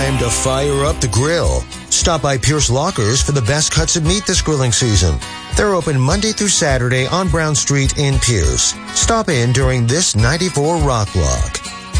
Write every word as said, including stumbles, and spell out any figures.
time to fire up the grill. Stop by Pierce Lockers for the best cuts of meat this grilling season. They're open Monday through Saturday on Brown Street in Pierce. Stop in during this ninety-four Rock Block.